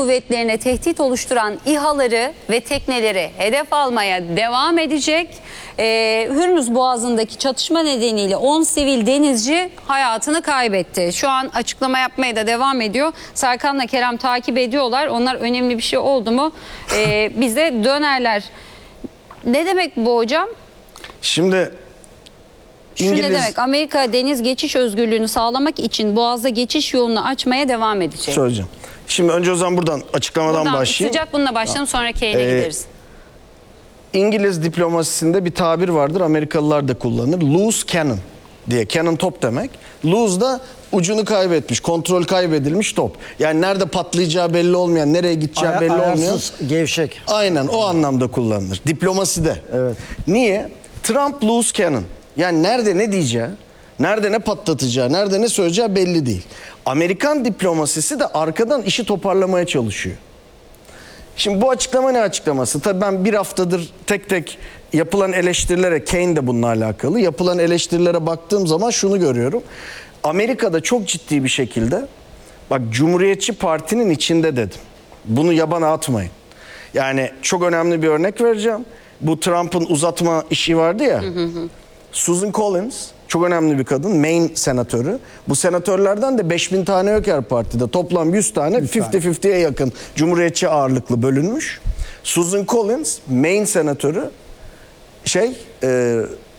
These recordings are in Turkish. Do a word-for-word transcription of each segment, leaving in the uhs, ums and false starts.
kuvvetlerine tehdit oluşturan İHA'ları ve tekneleri hedef almaya devam edecek. Ee, Hürmüz Boğazı'ndaki çatışma nedeniyle on sivil denizci hayatını kaybetti. Şu an açıklama yapmaya da devam ediyor. Serkan'la Kerem takip ediyorlar. Onlar önemli bir şey oldu mu ee, bize dönerler. Ne demek bu hocam? Şimdi İngiliz... Şu ne demek? Amerika deniz geçiş özgürlüğünü sağlamak için Boğaz'da geçiş yolunu açmaya devam edecek. Söyleyeceğim. Şimdi önce o zaman buradan açıklamadan Buradan başlayayım. Sıcak bununla başlayalım, sonra Kane'e Ee, gideriz. İngiliz diplomasisinde bir tabir vardır. Amerikalılar da kullanır. Loose cannon diye. Cannon top demek. Loose da ucunu kaybetmiş, kontrol kaybedilmiş top. Yani nerede patlayacağı belli olmayan, nereye gideceği Aya, belli olmayan. ayarsız, gevşek. Aynen o anlamda kullanılır. Diplomaside. Evet. Niye? Trump loose cannon. Yani nerede ne diyeceği, nerede ne patlatacağı, nerede ne söyleyeceği belli değil. Amerikan diplomasisi de arkadan işi toparlamaya çalışıyor. Şimdi bu açıklama ne açıklaması? Tabii ben bir haftadır tek tek yapılan eleştirilere, Kane de bununla alakalı, yapılan eleştirilere baktığım zaman şunu görüyorum. Amerika'da çok ciddi bir şekilde, bak Cumhuriyetçi Parti'nin içinde dedim. Bunu yabana atmayın. Yani çok önemli bir örnek vereceğim. Bu Trump'ın uzatma işi vardı ya. Hı hı hı. Susan Collins çok önemli bir kadın. Maine senatörü. Bu senatörlerden de beş bin tane yok her partide. Toplam yüz tane, elli elliye yakın Cumhuriyetçi ağırlıklı bölünmüş. Susan Collins, Maine senatörü, şey, e,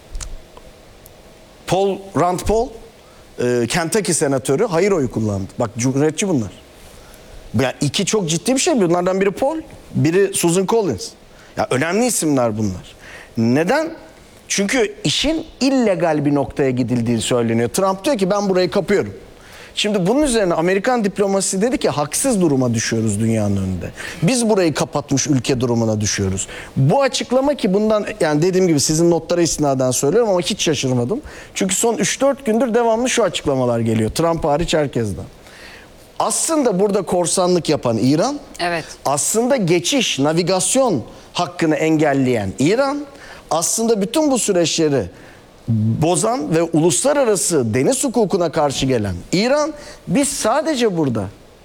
Paul, Rand Paul, e, Kentucky senatörü hayır oyu kullandı. Bak Cumhuriyetçi bunlar. Yani iki çok ciddi bir şey. Bunlardan biri Paul, biri Susan Collins. Ya önemli isimler bunlar. Neden? Çünkü işin illegal bir noktaya gidildiği söyleniyor. Trump diyor ki ben burayı kapıyorum. Şimdi bunun üzerine Amerikan diplomasisi dedi ki haksız duruma düşüyoruz dünyanın önünde. Biz burayı kapatmış ülke durumuna düşüyoruz. Bu açıklama ki bundan, yani dediğim gibi sizin notlara istinaden söylüyorum ama hiç şaşırmadım. Çünkü son üç dört gündür devamlı şu açıklamalar geliyor. Trump hariç herkesten. Aslında burada korsanlık yapan İran, Evet. aslında geçiş, navigasyon hakkını engelleyen İran, aslında bütün bu süreçleri bozan ve uluslararası deniz hukukuna karşı gelen İran, biz sadece burada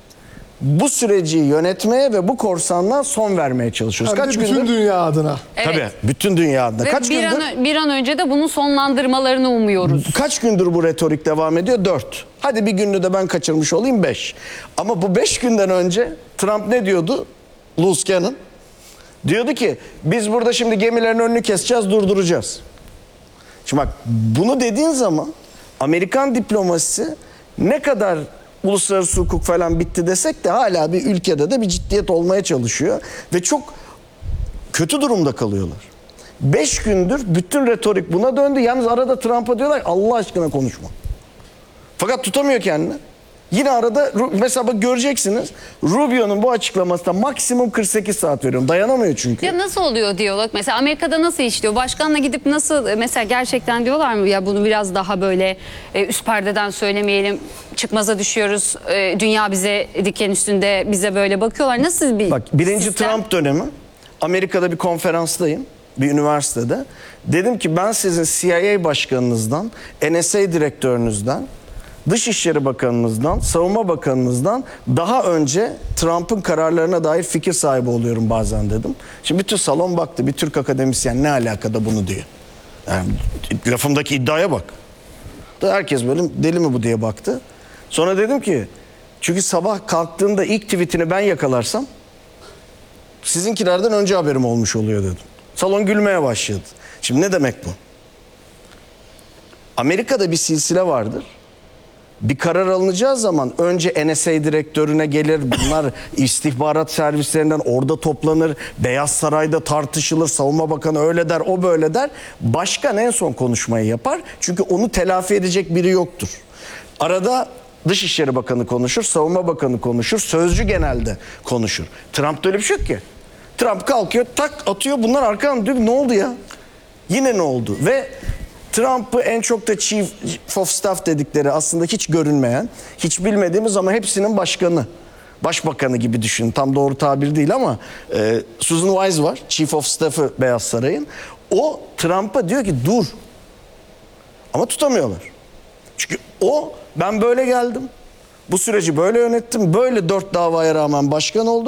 bu süreci yönetmeye ve bu korsanlığa son vermeye çalışıyoruz. Hem de Kaç bütün gündür? dünya adına. Evet. Tabii bütün dünya adına. Ve Kaç bir, gündür? an, bir an önce de bunun sonlandırmalarını umuyoruz. Kaç gündür bu retorik devam ediyor? Dört. Hadi bir gününü de ben kaçırmış olayım, beş. Ama bu beş günden önce Trump ne diyordu? Loose cannon. Diyordu ki biz burada şimdi gemilerin önünü keseceğiz, durduracağız. Şimdi bak bunu dediğin zaman Amerikan diplomasisi ne kadar uluslararası hukuk falan bitti desek de hala bir ülkede de bir ciddiyet olmaya çalışıyor. Ve çok kötü durumda kalıyorlar. Beş gündür bütün retorik buna döndü. Yalnız arada Trump'a diyorlar Allah aşkına konuşma. Fakat tutamıyor kendini. Yine arada mesela bak göreceksiniz Rubio'nun bu açıklamasında maksimum kırk sekiz saat veriyorum. Dayanamıyor çünkü. Ya nasıl oluyor diyalog? Mesela Amerika'da nasıl işliyor? Başkanla gidip nasıl, mesela gerçekten diyorlar mı ya bunu biraz daha böyle e, üst perdeden söylemeyelim, çıkmaza düşüyoruz, e, dünya bize diken üstünde bize böyle bakıyorlar. Nasıl bir Bak birinci sistem? Trump dönemi Amerika'da bir konferanstayım. Bir üniversitede. Dedim ki ben sizin C I A başkanınızdan, N S A direktörünüzden, Dışişleri Bakanınızdan, Savunma Bakanınızdan daha önce Trump'ın kararlarına dair fikir sahibi oluyorum bazen dedim. Şimdi bütün salon baktı. Bir Türk akademisyen ne alakada bunu diyor. Yani lafımdaki iddiaya bak. Herkes böyle deli mi bu diye baktı. Sonra dedim ki çünkü sabah kalktığında ilk tweetini ben yakalarsam sizinkilerden önce haberim olmuş oluyor dedim. Salon gülmeye başladı. Şimdi ne demek bu? Amerika'da bir silsile vardır. Bir karar alınacağı zaman önce N S A direktörüne gelir. Bunlar istihbarat servislerinden orada toplanır. Beyaz Saray'da tartışılır. Savunma Bakanı öyle der, o böyle der. Başkan en son konuşmayı yapar. Çünkü onu telafi edecek biri yoktur. Arada Dışişleri Bakanı konuşur, Savunma Bakanı konuşur, Sözcü genelde konuşur. Trump'ta öyle bir şey yok ki. Trump kalkıyor, tak atıyor. Bunlar arkadan diyor ne oldu ya? Yine ne oldu? Ve Trump'ı en çok da Chief of Staff dedikleri aslında hiç görünmeyen, hiç bilmediğimiz ama hepsinin başkanı, başbakanı gibi düşünün. Tam doğru tabir değil ama e, Susan Wise var, Chief of Staff'ı Beyaz Saray'ın. O Trump'a diyor ki dur. Ama tutamıyorlar. Çünkü o ben böyle geldim. Bu süreci böyle yönettim. Böyle dört davaya rağmen başkan oldum.